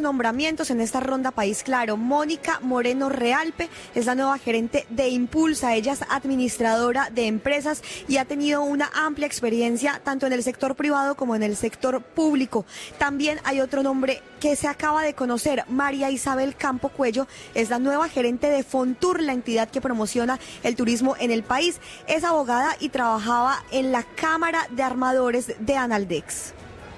nombramientos en esta ronda País Claro. Mónica Moreno Realpe es la nueva gerente de Impulsa. Ella es administradora de empresas y ha tenido una amplia experiencia tanto en el sector privado como en el sector público. También hay otro nombre que se acaba de conocer. María Isabel Campo Cuello es la nueva gerente de Fontur, la entidad que promociona el turismo en el país. Es abogada y trabajaba en la Cámara de Armadores de Analdex.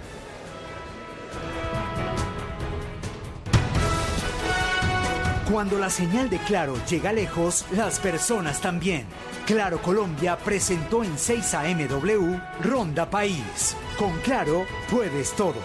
Cuando la señal de Claro llega lejos, las personas también. Claro Colombia presentó en 6 AMW Ronda País. Con Claro puedes todo.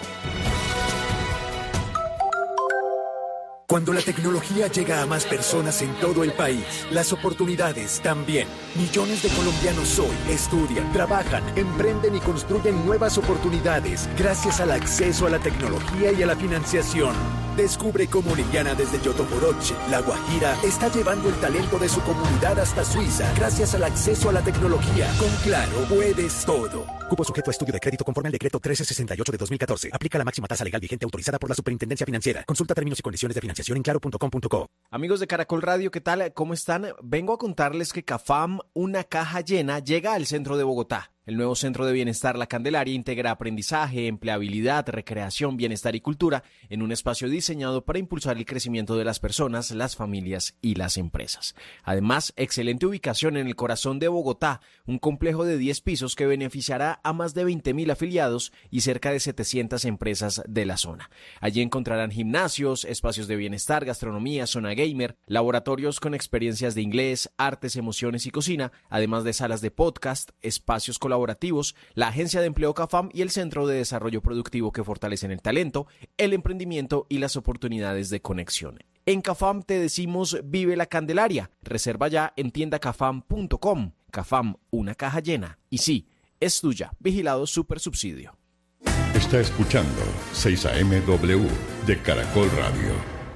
Cuando la tecnología llega a más personas en todo el país, las oportunidades también. Millones de colombianos hoy estudian, trabajan, emprenden y construyen nuevas oportunidades gracias al acceso a la tecnología y a la financiación. Descubre cómo Liliana desde Yotoporoche, La Guajira, está llevando el talento de su comunidad hasta Suiza gracias al acceso a la tecnología. Con Claro puedes todo. Cupo sujeto a estudio de crédito conforme al decreto 1368 de 2014. Aplica la máxima tasa legal vigente autorizada por la Superintendencia Financiera. Consulta términos y condiciones de financiación en claro.com.co. Amigos de Caracol Radio, ¿qué tal? ¿Cómo están? Vengo a contarles que CAFAM, una caja llena, llega al centro de Bogotá. El nuevo Centro de Bienestar La Candelaria integra aprendizaje, empleabilidad, recreación, bienestar y cultura en un espacio diseñado para impulsar el crecimiento de las personas, las familias y las empresas. Además, excelente ubicación en el corazón de Bogotá, un complejo de 10 pisos que beneficiará a más de 20.000 afiliados y cerca de 700 empresas de la zona. Allí encontrarán gimnasios, espacios de bienestar, gastronomía, zona gamer, laboratorios con experiencias de inglés, artes, emociones y cocina, además de salas de podcast, espacios colaborativos, la Agencia de Empleo CAFAM y el Centro de Desarrollo Productivo que fortalecen el talento, el emprendimiento y las oportunidades de conexión. En CAFAM te decimos vive la Candelaria. Reserva ya en tiendacafam.com. CAFAM, una caja llena. Y sí, es tuya. Vigilado Supersubsidio. Está escuchando 6 AMW de Caracol Radio.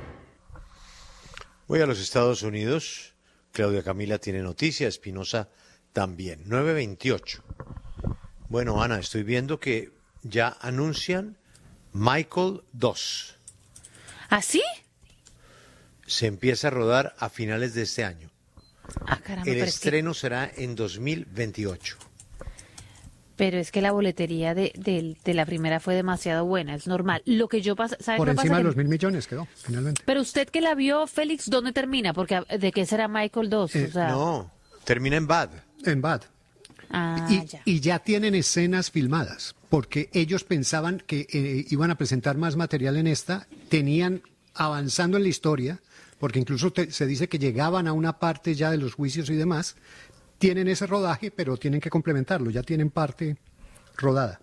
Voy a los Estados Unidos. Claudia Camila tiene noticia, Espinosa también. 9:28. Bueno, Ana, estoy viendo que ya anuncian Michael 2. ¿Ah, sí? Se empieza a rodar a finales de este año. Ah, caramba, El estreno será en 2028. Pero es que la boletería de la primera fue demasiado buena, es normal. Lo que yo pasa, ¿sabe por qué pasa? encima de los 1.000 millones quedó, finalmente. Pero usted que la vio, Félix, ¿dónde termina? Porque ¿de qué será Michael 2? O sea... No, termina en Bad. En Bad. Ah, y ya tienen escenas filmadas, porque ellos pensaban que iban a presentar más material en esta, tenían avanzando en la historia, porque incluso se dice que llegaban a una parte ya de los juicios y demás, tienen ese rodaje, pero tienen que complementarlo, ya tienen parte rodada.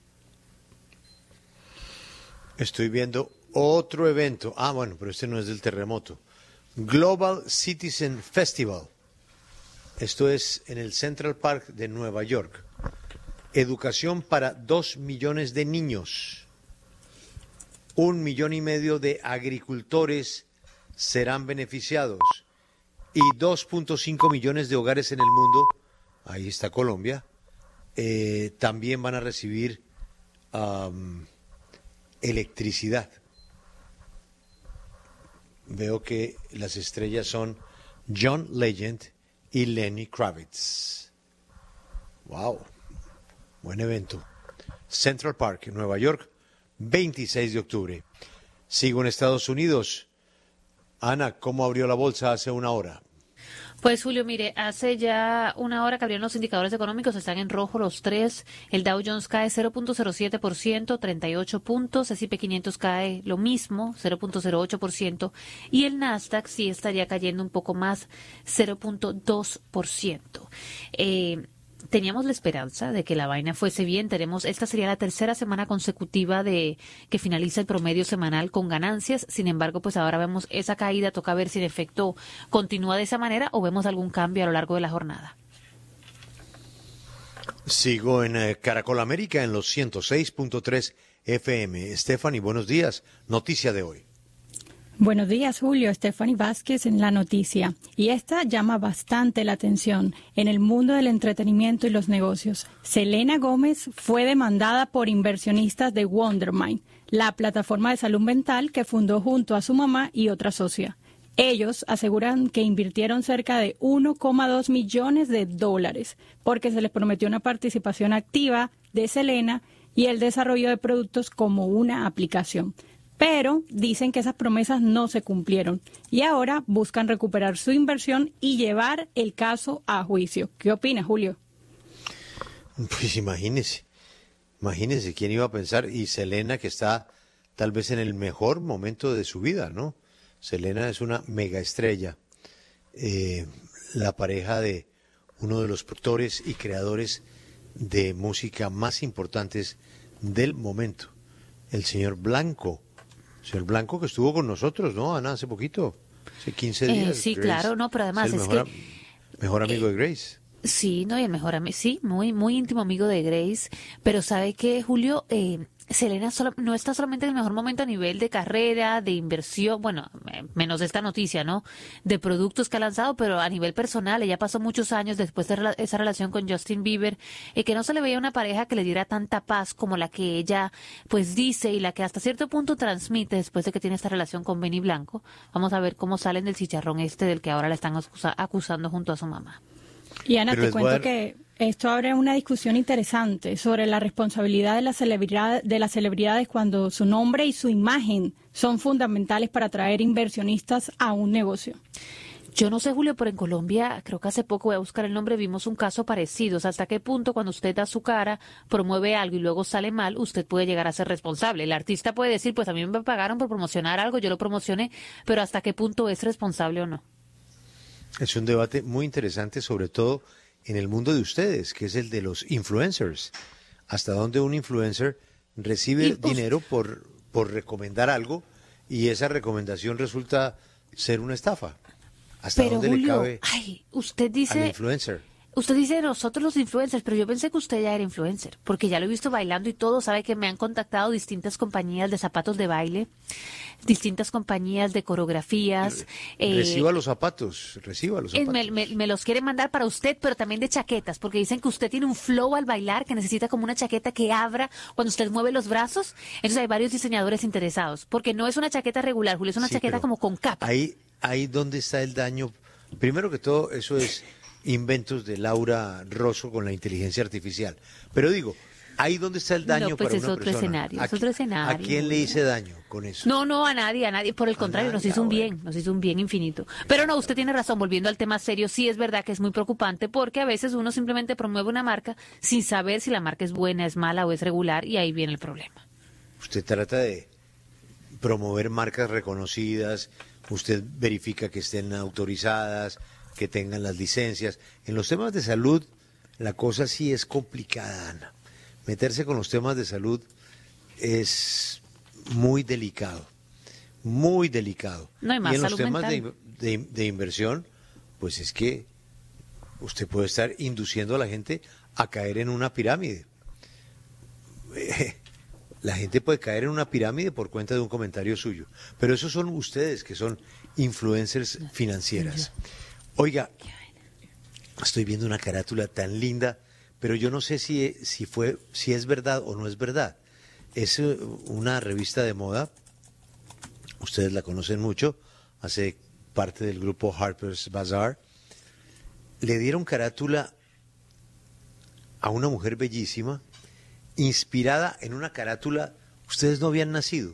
Estoy viendo otro evento. Ah, bueno, pero este no es del terremoto. Global Citizen Festival. Esto es en el Central Park de Nueva York. Educación para 2 millones de niños. 1,5 millones de agricultores serán beneficiados. Y 2.5 millones de hogares en el mundo, ahí está Colombia, también van a recibir electricidad. Veo que las estrellas son John Legend y Lenny Kravitz. Wow, buen evento. Central Park, Nueva York, 26 de octubre. Sigo en Estados Unidos. Ana, ¿cómo abrió la bolsa hace una hora? Pues Julio, mire, hace ya una hora que abrieron los indicadores económicos, están en rojo los tres. El Dow Jones cae 0.07%, 38 puntos. S&P 500 cae lo mismo, 0.08%. Y el Nasdaq sí estaría cayendo un poco más, 0.2%. Teníamos la esperanza de que la vaina fuese bien. Esta sería la tercera semana consecutiva de que finaliza el promedio semanal con ganancias. Sin embargo, pues ahora vemos esa caída. Toca ver si en efecto continúa de esa manera o vemos algún cambio a lo largo de la jornada. Sigo en Caracol América en los 106.3 FM. Stephanie, buenos días. Noticia de hoy. Buenos días, Julio. Stephanie Vázquez en la noticia. Y esta llama bastante la atención en el mundo del entretenimiento y los negocios. Selena Gómez fue demandada por inversionistas de Wondermind. la plataforma de salud mental que fundó junto a su mamá y otra socia. Ellos aseguran que invirtieron cerca de $1,2 millones porque se les prometió una participación activa de Selena y el desarrollo de productos como una aplicación. Pero dicen que esas promesas no se cumplieron y ahora buscan recuperar su inversión y llevar el caso a juicio. ¿Qué opina, Julio? Pues imagínese quién iba a pensar, y Selena, que está tal vez en el mejor momento de su vida, ¿no? Selena es una mega estrella, la pareja de uno de los productores y creadores de música más importantes del momento, el señor Blanco. Señor Blanco, que estuvo con nosotros, ¿no, Ana? Hace poquito, hace 15 días. Sí, Grace, claro, no, pero además es que... Mejor amigo de Grace. Sí, no, y el mejor amigo, sí, muy, muy íntimo amigo de Grace, pero ¿sabe qué, Julio? Selena no está solamente en el mejor momento a nivel de carrera, de inversión, bueno, menos esta noticia, ¿no? De productos que ha lanzado, pero a nivel personal, ella pasó muchos años después de esa relación con Justin Bieber, que no se le veía una pareja que le diera tanta paz como la que ella, pues, dice y la que hasta cierto punto transmite después de que tiene esta relación con Benny Blanco. Vamos a ver cómo salen del chicharrón del que ahora la están acusando junto a su mamá. Y Ana, te cuento que esto abre una discusión interesante sobre la responsabilidad de las celebridades cuando su nombre y su imagen son fundamentales para atraer inversionistas a un negocio. Yo no sé, Julio, pero en Colombia, creo que hace poco, voy a buscar el nombre, vimos un caso parecido. O sea, ¿hasta qué punto cuando usted da su cara, promueve algo y luego sale mal, usted puede llegar a ser responsable? El artista puede decir, pues a mí me pagaron por promocionar algo, yo lo promocioné, pero ¿hasta qué punto es responsable o no? Es un debate muy interesante, sobre todo en el mundo de ustedes, que es el de los influencers. ¿Hasta dónde un influencer recibe dinero por recomendar algo y esa recomendación resulta ser una estafa? ¿Hasta dónde Julio, le cabe usted dice, al influencer? Usted dice nosotros los influencers, pero yo pensé que usted ya era influencer, porque ya lo he visto bailando y todo. Sabe que me han contactado distintas compañías de zapatos de baile, distintas compañías de coreografías. Reciba los zapatos. Me los quieren mandar para usted, pero también de chaquetas, porque dicen que usted tiene un flow al bailar, que necesita como una chaqueta que abra cuando usted mueve los brazos. Entonces hay varios diseñadores interesados, porque no es una chaqueta regular, Julio, es una chaqueta como con capa. Ahí donde está el daño. Primero que todo, eso es inventos de Laura Rosso con la inteligencia artificial. Pero digo, ahí donde está el daño pues para es una otro persona. escenario, es otro escenario. ¿A quién le hice daño con eso? No, a nadie. Por el contrario, nos hizo un bien, nos hizo un bien infinito. Pero no, usted tiene razón, volviendo al tema serio, sí es verdad que es muy preocupante porque a veces uno simplemente promueve una marca sin saber si la marca es buena, es mala o es regular, y ahí viene el problema. Usted trata de promover marcas reconocidas, usted verifica que estén autorizadas, que tengan las licencias. En los temas de salud, la cosa sí es complicada, Ana. Meterse con los temas de salud es muy delicado, muy delicado. No hay más. Y en los salud temas mental. de inversión, pues es que usted puede estar induciendo a la gente a caer en una pirámide. La gente puede caer en una pirámide por cuenta de un comentario suyo. Pero esos son ustedes, que son influencers financieras. Oiga, estoy viendo una carátula tan linda, pero yo no sé si es verdad o no es verdad. Es una revista de moda, ustedes la conocen mucho, hace parte del grupo Harper's Bazaar. Le dieron carátula a una mujer bellísima, inspirada en una carátula. Ustedes no habían nacido.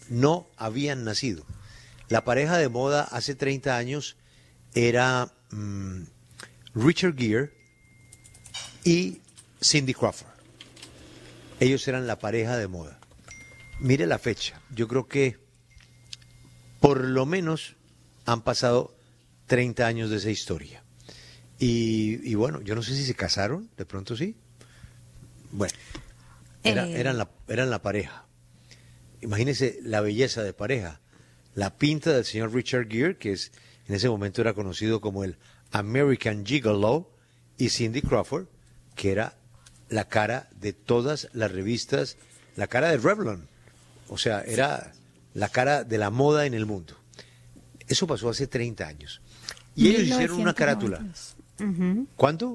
La pareja de moda hace 30 años era Richard Gere y Cindy Crawford. Ellos eran la pareja de moda. Mire la fecha. Yo creo que por lo menos han pasado 30 años de esa historia. Y bueno, yo no sé si se casaron, de pronto sí. Bueno, eran la pareja. Imagínense la belleza de pareja. La pinta del señor Richard Gere, que en ese momento era conocido como el American Gigolo, y Cindy Crawford, que era la cara de todas las revistas, la cara de Revlon. O sea, era la cara de la moda en el mundo. Eso pasó hace 30 años. Y ellos hicieron una carátula. ¿Cuándo?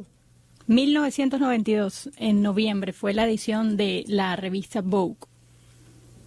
1992, en noviembre, fue la edición de la revista Vogue.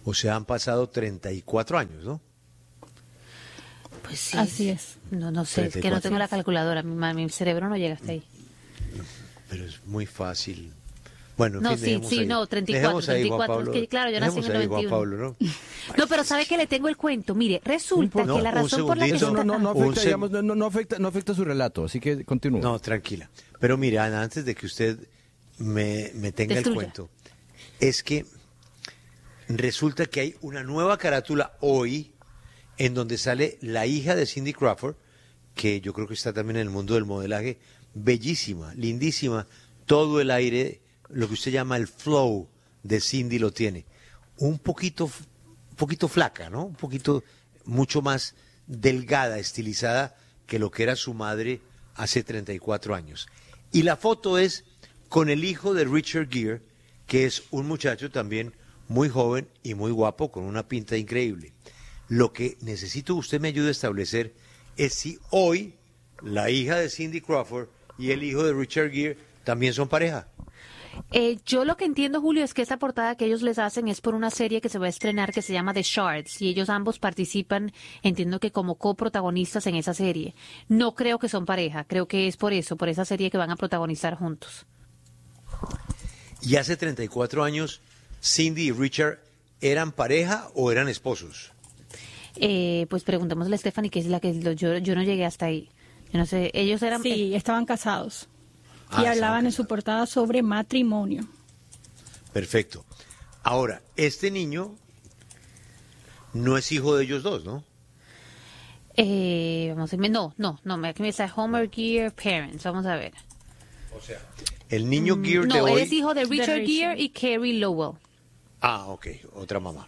O sea, han pasado 34 años, ¿no? Pues sí. Así es. No sé, es que no tengo la calculadora, mi cerebro no llega hasta ahí. Pero es muy fácil. Bueno, en No, fin, sí, no, 34, 34. Es que, claro, yo nací en el 91. Pablo, ¿no? No, pero ¿sabe que le tengo el cuento? Mire, resulta que la razón por la que... No afecta su relato, así que continúe. No, tranquila. Pero mira, Ana, antes de que usted me tenga el cuento, es que resulta que hay una nueva carátula hoy en donde sale la hija de Cindy Crawford, que yo creo que está también en el mundo del modelaje, bellísima, lindísima, todo el aire, lo que usted llama el flow de Cindy lo tiene. Un poquito flaca, ¿no? Un poquito, mucho más delgada, estilizada que lo que era su madre hace 34 años. Y la foto es con el hijo de Richard Gere, que es un muchacho también muy joven y muy guapo, con una pinta increíble. Lo que necesito que usted me ayude a establecer es si hoy la hija de Cindy Crawford y el hijo de Richard Gere también son pareja. Yo lo que entiendo, Julio, es que esta portada que ellos les hacen es por una serie que se va a estrenar que se llama The Shards y ellos ambos participan, entiendo que como coprotagonistas en esa serie. No creo que son pareja, creo que es por eso, por esa serie que van a protagonizar juntos. ¿Y hace 34 años Cindy y Richard eran pareja o eran esposos? Pues preguntémosle a Stephanie, que es la que yo no llegué hasta ahí. Yo no sé, ellos eran... Sí, estaban casados. Y hablaban en su portada sobre matrimonio. Perfecto. Ahora, este niño no es hijo de ellos dos, ¿no? Vamos a ver, no, aquí me dice Homer Gere Parents, vamos a ver. O sea, el niño Gere de hoy... No, él es hijo de Richard Gere y Carrie Lowell. Ah, ok, otra mamá.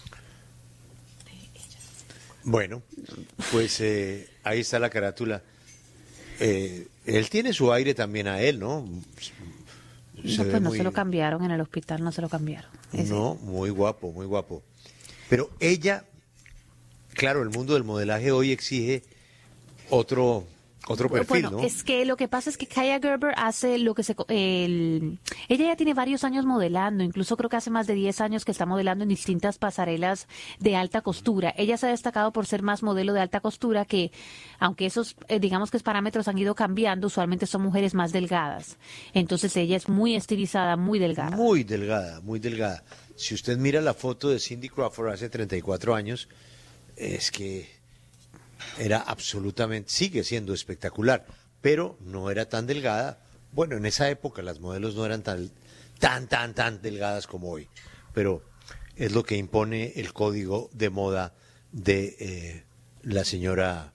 Bueno, pues ahí está la carátula. Él tiene su aire también a él, ¿no? Se lo cambiaron en el hospital, no se lo cambiaron. No, muy guapo, muy guapo. Pero ella, claro, el mundo del modelaje hoy exige otro perfil, bueno, ¿no? Es que lo que pasa es que Kaia Gerber hace lo que ella ya tiene varios años modelando, incluso creo que hace más de 10 años que está modelando en distintas pasarelas de alta costura. Ella se ha destacado por ser más modelo de alta costura que, aunque esos, digamos que esos parámetros han ido cambiando, usualmente son mujeres más delgadas. Entonces ella es muy estilizada, muy delgada. Muy delgada, muy delgada. Si usted mira la foto de Cindy Crawford hace 34 años, es que era absolutamente, sigue siendo espectacular, pero no era tan delgada. Bueno, en esa época las modelos no eran tan delgadas como hoy, pero es lo que impone el código de moda de la señora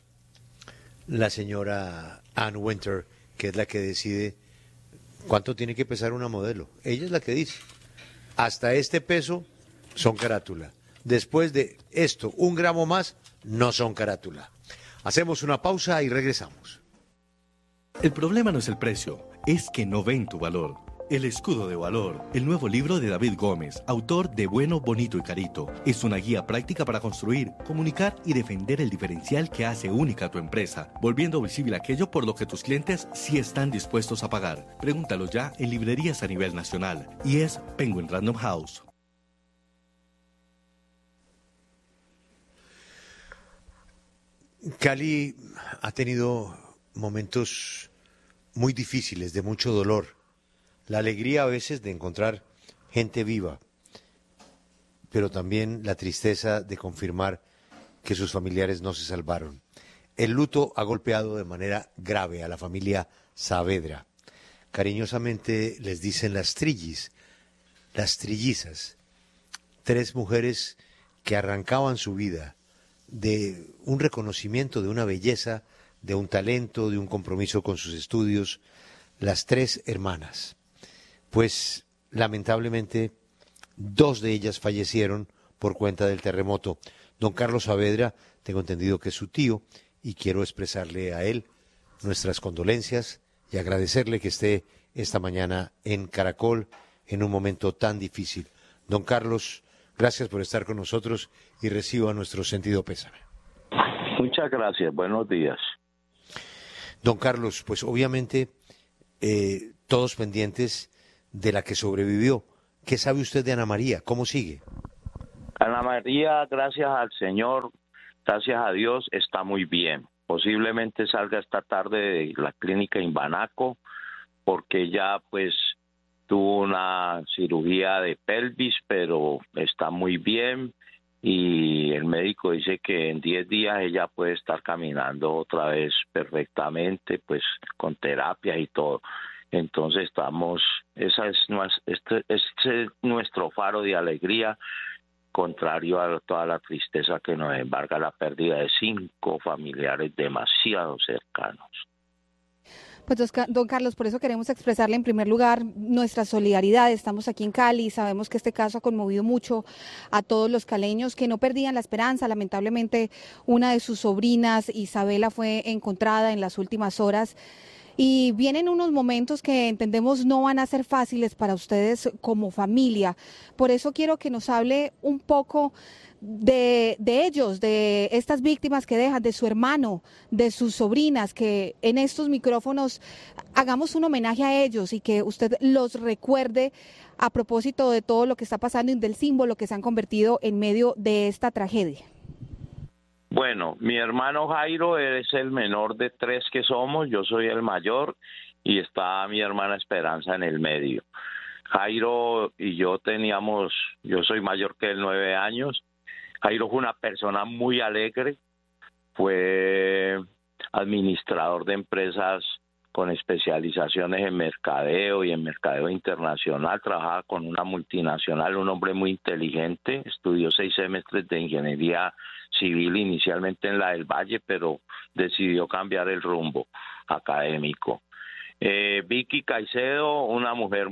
Ann Winter, que es la que decide cuánto tiene que pesar una modelo. Ella es la que dice, hasta este peso son carátula. Después de esto, 1 gramo más, no son carátula. Hacemos una pausa y regresamos. El problema no es el precio, es que no ven tu valor. El escudo de valor, el nuevo libro de David Gómez, autor de Bueno, Bonito y Carito, es una guía práctica para construir, comunicar y defender el diferencial que hace única a tu empresa, volviendo visible aquello por lo que tus clientes sí están dispuestos a pagar. Pregúntalo ya en librerías a nivel nacional. Y es Penguin Random House. Cali ha tenido momentos muy difíciles, de mucho dolor. La alegría a veces de encontrar gente viva, pero también la tristeza de confirmar que sus familiares no se salvaron. El luto ha golpeado de manera grave a la familia Saavedra. Cariñosamente les dicen las trillizas, 3 mujeres que arrancaban su vida de un reconocimiento, de una belleza, de un talento, de un compromiso con sus estudios, las 3 hermanas. Pues lamentablemente 2 de ellas fallecieron por cuenta del terremoto. Don Carlos Saavedra, tengo entendido que es su tío, y quiero expresarle a él nuestras condolencias y agradecerle que esté esta mañana en Caracol en un momento tan difícil. Don Carlos, gracias por estar con nosotros y reciba nuestro sentido pésame. Muchas gracias, buenos días. Don Carlos, pues obviamente todos pendientes de la que sobrevivió. ¿Qué sabe usted de Ana María? ¿Cómo sigue? Ana María, gracias al Señor, gracias a Dios, está muy bien. Posiblemente salga esta tarde de la clínica Imbanaco, porque ya pues tuvo una cirugía de pelvis, pero está muy bien y el médico dice que en 10 días ella puede estar caminando otra vez perfectamente, pues con terapias y todo. Entonces este es nuestro faro de alegría, contrario a toda la tristeza que nos embarga la pérdida de 5 familiares demasiado cercanos. Pues don Carlos, por eso queremos expresarle en primer lugar nuestra solidaridad. Estamos aquí en Cali, sabemos que este caso ha conmovido mucho a todos los caleños que no perdían la esperanza. Lamentablemente una de sus sobrinas, Isabela, fue encontrada en las últimas horas. Y vienen unos momentos que entendemos no van a ser fáciles para ustedes como familia. Por eso quiero que nos hable un poco de ellos, de estas víctimas que dejan, de su hermano, de sus sobrinas, que en estos micrófonos hagamos un homenaje a ellos y que usted los recuerde a propósito de todo lo que está pasando y del símbolo que se han convertido en medio de esta tragedia. Bueno, mi hermano Jairo es el menor de 3 que somos, yo soy el mayor y está mi hermana Esperanza en el medio. Jairo y yo yo soy mayor que él 9 años. Jairo fue una persona muy alegre, fue administrador de empresas con especializaciones en mercadeo y en mercadeo internacional, trabajaba con una multinacional, un hombre muy inteligente, estudió 6 semestres de ingeniería civil inicialmente en la del Valle, pero decidió cambiar el rumbo académico. Vicky Caicedo, una mujer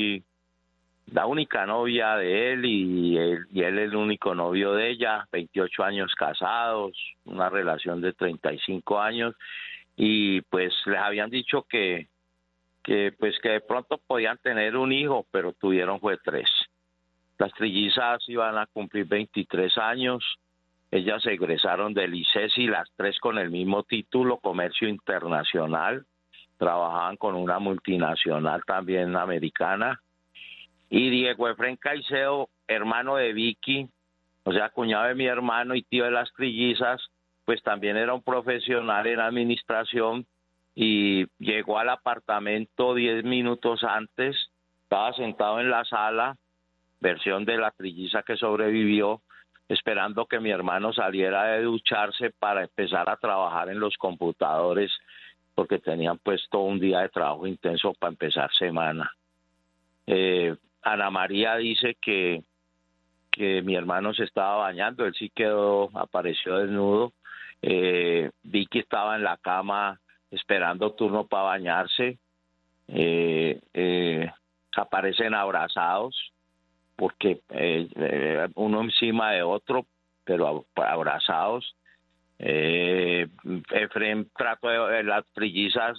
la única novia de él y él el único novio de ella, 28 años casados, una relación de 35 años, y pues les habían dicho que de pronto podían tener un hijo, pero fue 3. Las trillizas iban a cumplir 23 años, ellas se egresaron del ICESI, las 3 con el mismo título, Comercio Internacional, trabajaban con una multinacional también americana, y Diego Efrén Caicedo, hermano de Vicky, o sea, cuñado de mi hermano y tío de las trillizas, pues también era un profesional en administración y llegó al apartamento 10 minutos antes, estaba sentado en la sala, versión de la trilliza que sobrevivió, esperando que mi hermano saliera de ducharse para empezar a trabajar en los computadores, porque tenían pues todo un día de trabajo intenso para empezar semana. Ana María dice que mi hermano se estaba bañando, él sí apareció desnudo. Vicky estaba en la cama esperando turno para bañarse. Aparecen abrazados, porque uno encima de otro, pero abrazados. Efrén las trillizas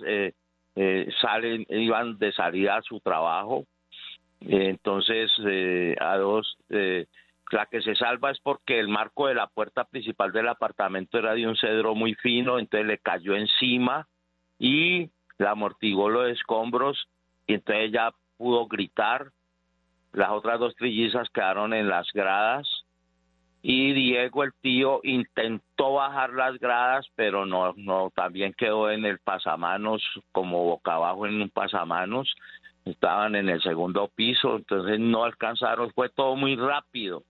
iban de salida a su trabajo, entonces a 2 la que se salva es porque el marco de la puerta principal del apartamento era de un cedro muy fino, entonces le cayó encima y la amortiguó los escombros y entonces ella pudo gritar. Las otras 2 trillizas quedaron en las gradas y Diego, el tío, intentó bajar las gradas, pero no, también quedó en el pasamanos, como boca abajo en un pasamanos. Estaban en el segundo piso, entonces no alcanzaron, fue todo muy rápido,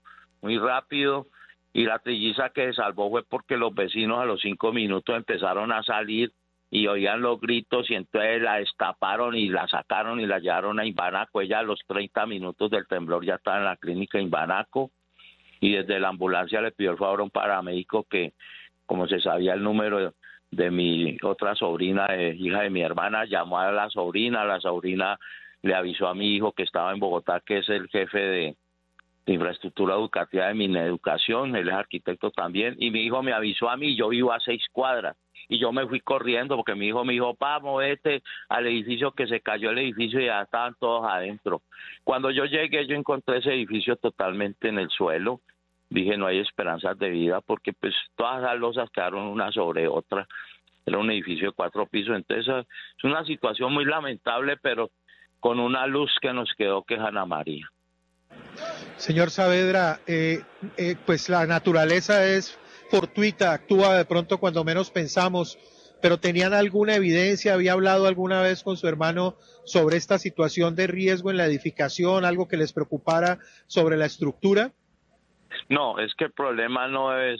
y la trilliza que se salvó fue porque los vecinos a los 5 minutos empezaron a salir y oían los gritos y entonces la destaparon y la sacaron y la llevaron a Imbanaco. Ella a los 30 minutos del temblor ya estaba en la clínica Imbanaco y desde la ambulancia le pidió el favor a un paramédico que, como se sabía el número de mi otra sobrina, hija de mi hermana, llamó a la sobrina le avisó a mi hijo que estaba en Bogotá, que es el jefe de infraestructura educativa de Mineducación, él es arquitecto también, y mi hijo me avisó a mí, yo vivo a 6 cuadras, y yo me fui corriendo porque mi hijo me dijo, vamos, vete al edificio, que se cayó el edificio y ya estaban todos adentro. Cuando yo llegué, yo encontré ese edificio totalmente en el suelo, dije, no hay esperanzas de vida, porque pues todas las losas quedaron una sobre otra, era un edificio de 4 pisos, entonces es una situación muy lamentable, pero con una luz que nos quedó, que es Ana María. Señor Saavedra, pues la naturaleza es fortuita, actúa de pronto cuando menos pensamos, pero ¿tenían alguna evidencia? ¿Había hablado alguna vez con su hermano sobre esta situación de riesgo en la edificación, algo que les preocupara sobre la estructura? No, es que el problema no es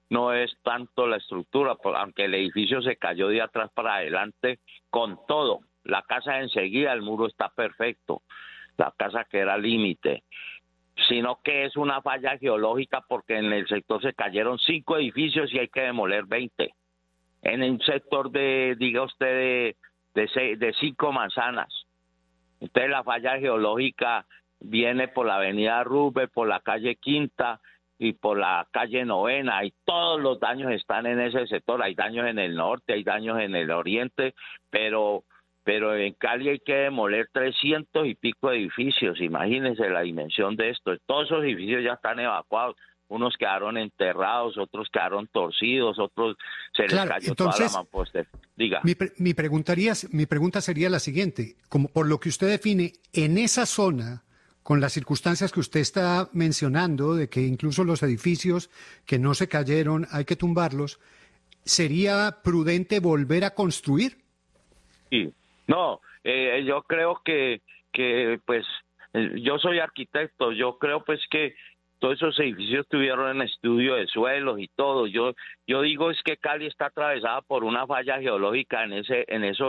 tanto la estructura, aunque el edificio se cayó de atrás para adelante con todo. La casa enseguida, el muro está perfecto, la casa que era límite, sino que es una falla geológica porque en el sector se cayeron 5 edificios y hay que demoler 20. En un sector diga usted, de 5 manzanas. Entonces la falla geológica viene por la avenida Roosevelt, por la calle Quinta y por la calle Novena, y todos los daños están en ese sector. Hay daños en el norte, hay daños en el oriente, pero en Cali hay que demoler 300 y pico edificios. Imagínense la dimensión de esto. Todos esos edificios ya están evacuados. Unos quedaron enterrados, otros quedaron torcidos, otros se les cayó entonces, toda la mampostería. Diga. Mi pregunta sería la siguiente. Como por lo que usted define, en esa zona, con las circunstancias que usted está mencionando, de que incluso los edificios que no se cayeron hay que tumbarlos, ¿sería prudente volver a construir? Sí. No, yo creo que pues yo soy arquitecto, yo creo pues que todos esos edificios tuvieron en estudio de suelos y todo. Yo digo es que Cali está atravesada por una falla geológica en ese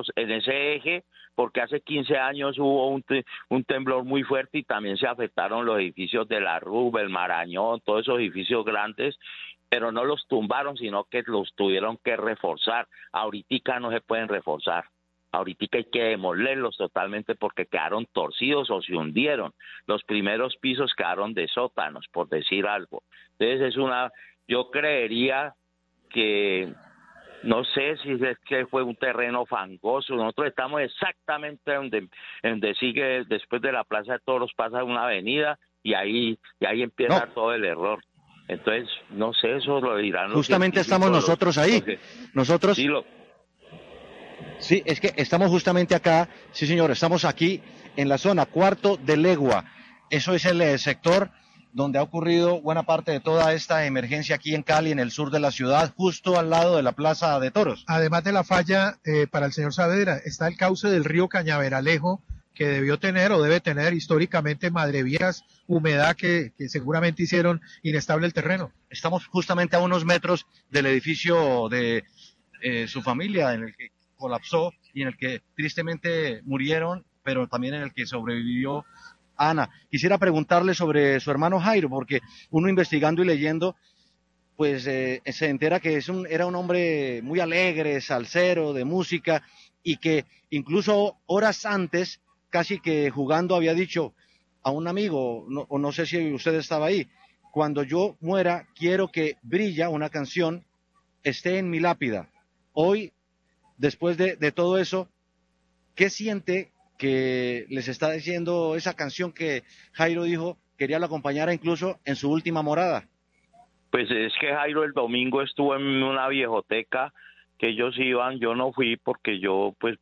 eje, porque hace 15 años hubo un temblor muy fuerte y también se afectaron los edificios de la Roosevelt, el Marañón, todos esos edificios grandes, pero no los tumbaron, sino que los tuvieron que reforzar. Ahoritica no se pueden reforzar. Ahorita hay que demolerlos totalmente porque quedaron torcidos o se hundieron. Los primeros pisos quedaron de sótanos, por decir algo. Entonces yo creería que, no sé si es que fue un terreno fangoso. Nosotros estamos exactamente donde sigue, después de la Plaza de Toros pasa una avenida y ahí empieza todo el error. Entonces, no sé, eso lo dirán. Justamente estamos nosotros ahí. Nosotros... Sí, es que estamos justamente acá, sí señor, estamos aquí en la zona Cuarto de Legua. Eso es el sector donde ha ocurrido buena parte de toda esta emergencia aquí en Cali, en el sur de la ciudad, justo al lado de la Plaza de Toros. Además de la falla, para el señor Saavedra, está el cauce del río Cañaveralejo, que debió tener o debe tener históricamente madreviejas, humedad que seguramente hicieron inestable el terreno. Estamos justamente a unos metros del edificio de su familia, en el que colapsó y en el que tristemente murieron, pero también en el que sobrevivió Ana. Quisiera preguntarle sobre su hermano Jairo, porque uno investigando y leyendo, pues se entera que era un hombre muy alegre, salsero, de música, y que incluso horas antes, casi que jugando, había dicho a un amigo, no sé si usted estaba ahí, cuando yo muera, quiero que Brilla, una canción, esté en mi lápida. Hoy, después de todo eso, ¿qué siente que les está diciendo esa canción que Jairo dijo quería lo acompañara incluso en su última morada? Pues es que Jairo el domingo estuvo en una viejoteca que ellos iban, yo no fui porque yo pues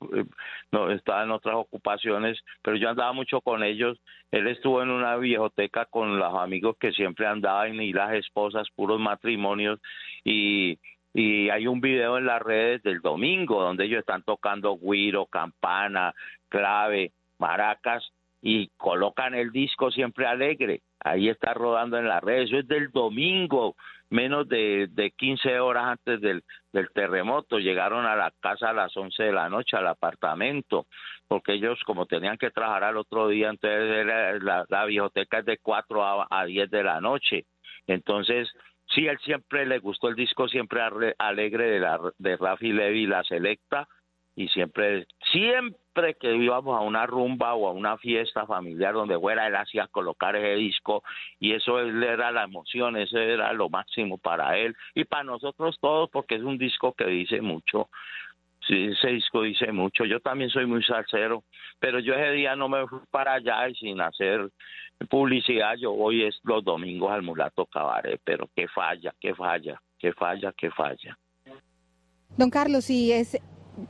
no estaba en otras ocupaciones, pero yo andaba mucho con ellos. Él estuvo en una viejoteca con los amigos que siempre andaban y las esposas, puros matrimonios, y hay un video en las redes del domingo donde ellos están tocando güiro, campana, clave, maracas y colocan el disco Siempre Alegre. Ahí está rodando en las redes. Eso es del domingo, menos de 15 horas antes del terremoto. Llegaron a la casa a las 11 de la noche, al apartamento, porque ellos como tenían que trabajar al otro día, entonces la viejoteca es de 4 a 10 de la noche. Entonces, sí, él siempre le gustó el disco Siempre Alegre de Rafi Levy, La Selecta, y siempre que íbamos a una rumba o a una fiesta familiar donde fuera, él hacía colocar ese disco, y eso era la emoción, eso era lo máximo para él y para nosotros todos, porque es un disco que dice mucho. Sí, ese disco dice mucho. Yo también soy muy salsero, pero yo ese día no me fui para allá y sin hacer publicidad, yo voy los domingos al Mulato Cabaret, pero qué falla. Don Carlos, sí, es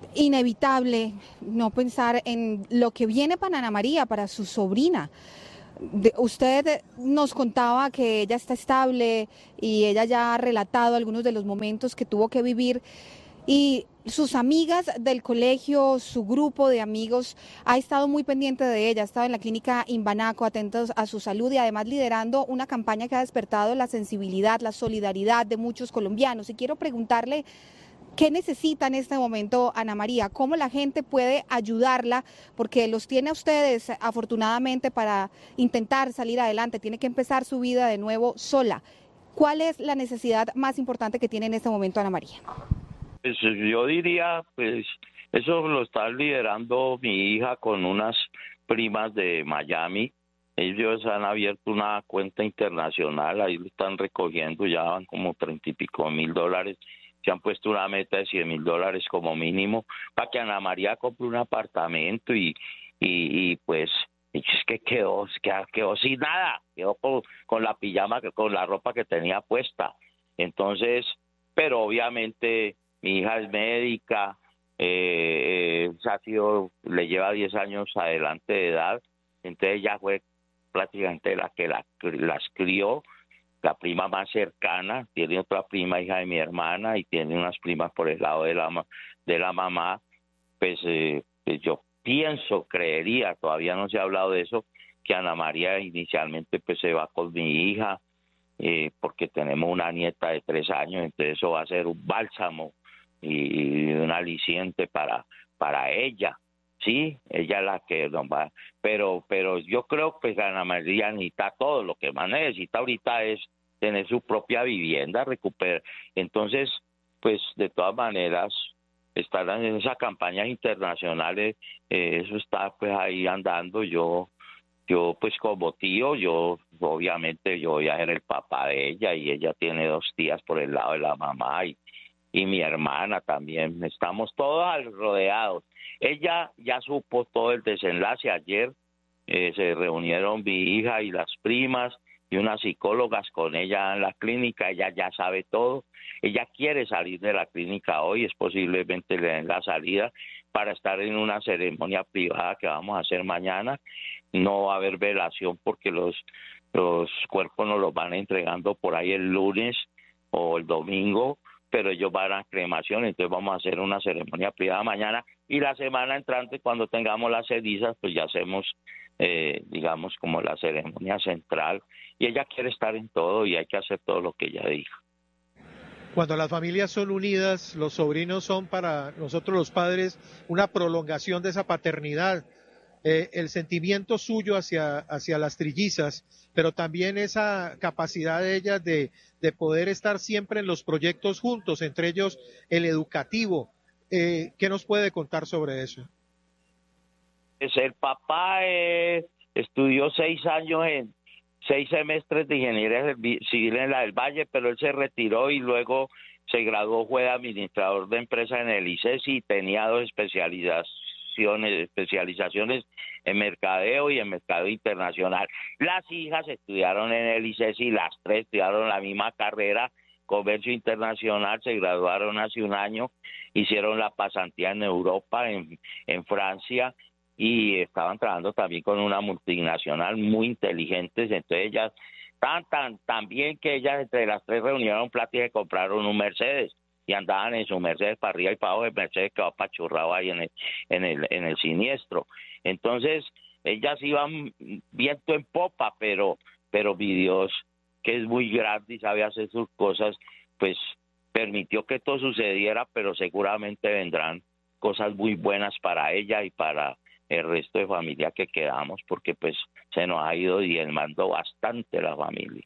inevitable no pensar en lo que viene para Ana María, para su sobrina. Usted nos contaba que ella está estable y ella ya ha relatado algunos de los momentos que tuvo que vivir. Y sus amigas del colegio, su grupo de amigos, ha estado muy pendiente de ella, ha estado en la clínica Imbanaco, atentos a su salud y además liderando una campaña que ha despertado la sensibilidad, la solidaridad de muchos colombianos. Y quiero preguntarle, ¿qué necesita en este momento Ana María? ¿Cómo la gente puede ayudarla? Porque los tiene a ustedes, afortunadamente, para intentar salir adelante. Tiene que empezar su vida de nuevo sola. ¿Cuál es la necesidad más importante que tiene en este momento Ana María? Pues yo diría, pues eso lo está liderando mi hija con unas primas de Miami. Ellos han abierto una cuenta internacional, ahí lo están recogiendo, ya van como $30,000. Se han puesto una meta de $100,000 como mínimo para que Ana María compre un apartamento y pues es que quedó sin nada, quedó con la pijama, con la ropa que tenía puesta. Entonces, pero obviamente mi hija es médica, le lleva 10 años adelante de edad, entonces ella fue prácticamente la que las crió, la prima más cercana. Tiene otra prima, hija de mi hermana, y tiene unas primas por el lado de la mamá. Pues yo creería, todavía no se ha hablado de eso, que Ana María inicialmente pues se va con mi hija, porque tenemos una nieta de 3 años, entonces eso va a ser un bálsamo y un aliciente para ella, sí, ella es la que nos va, pero yo creo que Ana María necesita todo. Lo que más necesita ahorita es tener su propia vivienda, recuperar. Entonces, pues de todas maneras, estar en esas campañas internacionales, eso está pues ahí andando. Yo pues como tío, obviamente yo voy a ser el papá de ella, y ella tiene 2 tías por el lado de la mamá, y mi hermana también. Estamos todos rodeados. Ella ya supo todo el desenlace. Ayer se reunieron mi hija y las primas y unas psicólogas con ella en la clínica. Ella ya sabe todo. Ella quiere salir de la clínica hoy, es posiblemente le den la salida para estar en una ceremonia privada que vamos a hacer mañana. No va a haber velación porque los cuerpos nos los van entregando por ahí el lunes o el domingo, pero ellos van a cremación, entonces vamos a hacer una ceremonia privada mañana, y la semana entrante, cuando tengamos las cenizas, pues ya hacemos, digamos, como la ceremonia central, y ella quiere estar en todo y hay que hacer todo lo que ella dijo. Cuando las familias son unidas, los sobrinos son para nosotros los padres una prolongación de esa paternidad. El sentimiento suyo hacia las trillizas, pero también esa capacidad de ellas de poder estar siempre en los proyectos juntos, entre ellos el educativo. ¿Qué nos puede contar sobre eso? Pues el papá estudió 6 años en 6 semestres de ingeniería civil en la del Valle, pero él se retiró y luego se graduó, fue de administrador de empresa en el ICESI, y tenía 2 especializaciones en mercadeo y en mercado internacional. Las hijas estudiaron en el ICESI, las 3 estudiaron la misma carrera, comercio internacional, se graduaron hace 1 año, hicieron la pasantía en Europa, en Francia, y estaban trabajando también con una multinacional, muy inteligentes. Entonces ellas tan bien que ellas entre las 3 reunieron plata y compraron un Mercedes, y andaban en su Mercedes para arriba y para abajo. El Mercedes quedó apachurrado ahí en el siniestro. Entonces ellas iban viento en popa, pero mi Dios, que es muy grande y sabe hacer sus cosas, pues permitió que todo sucediera, pero seguramente vendrán cosas muy buenas para ella y para el resto de familia que quedamos, porque pues se nos ha ido diezmando bastante la familia.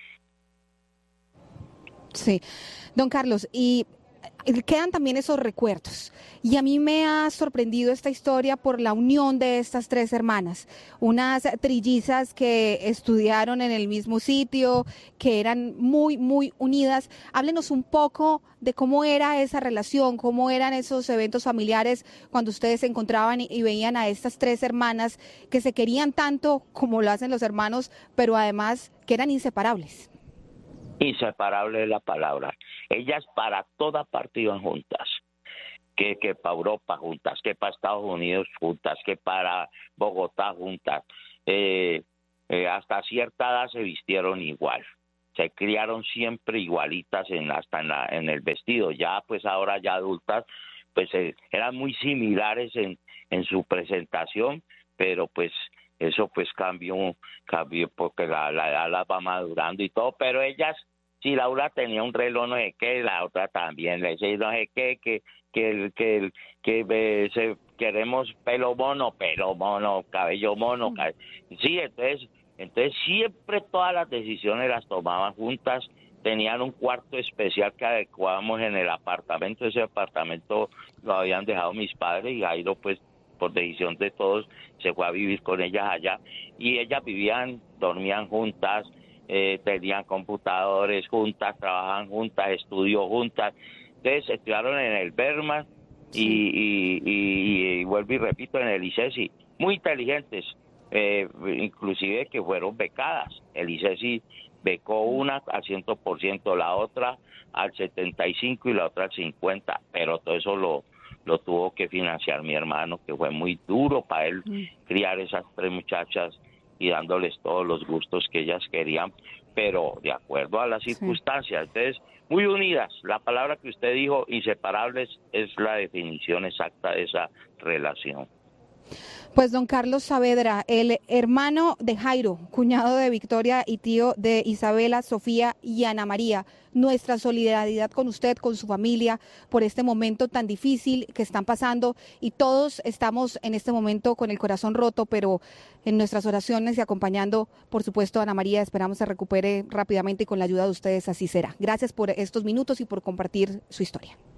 Sí, don Carlos, y quedan también esos recuerdos. Y a mí me ha sorprendido esta historia por la unión de estas 3 hermanas, unas trillizas que estudiaron en el mismo sitio, que eran muy, muy unidas. Háblenos un poco de cómo era esa relación, cómo eran esos eventos familiares cuando ustedes se encontraban y veían a estas 3 hermanas que se querían tanto como lo hacen los hermanos, pero además que eran inseparables. Inseparable es la palabra. Ellas para toda parte iban juntas, que para Europa juntas, que para Estados Unidos juntas, que para Bogotá juntas. hasta cierta edad se vistieron igual, se criaron siempre igualitas en el vestido. Ya pues ahora ya adultas, pues eran muy similares en su presentación, pero pues eso pues cambió porque la edad las va madurando y todo, pero ellas, si Laura tenía un reloj no sé qué, la otra también, le decía no sé qué, queremos pelo mono, cabello mono, sí, entonces siempre todas las decisiones las tomaban juntas. Tenían un cuarto especial que adecuábamos en el apartamento. Ese apartamento lo habían dejado mis padres y Jairo, pues, por decisión de todos, se fue a vivir con ellas allá. Y ellas dormían juntas, tenían computadores juntas, trabajaban juntas, estudió juntas. Entonces, estudiaron en el Berman y vuelvo y repito, en el ICESI. Muy inteligentes, inclusive que fueron becadas. El ICESI becó una al 100%, la otra al 75% y la otra al 50%, pero todo eso lo tuvo que financiar mi hermano, que fue muy duro para él criar esas 3 muchachas y dándoles todos los gustos que ellas querían, pero de acuerdo a las circunstancias. Entonces, muy unidas. La palabra que usted dijo, inseparables, es la definición exacta de esa relación. Pues don Carlos Saavedra, el hermano de Jairo, cuñado de Victoria y tío de Isabela, Sofía y Ana María, nuestra solidaridad con usted, con su familia, por este momento tan difícil que están pasando, y todos estamos en este momento con el corazón roto, pero en nuestras oraciones y acompañando, por supuesto, a Ana María. Esperamos se recupere rápidamente y con la ayuda de ustedes así será. Gracias por estos minutos y por compartir su historia.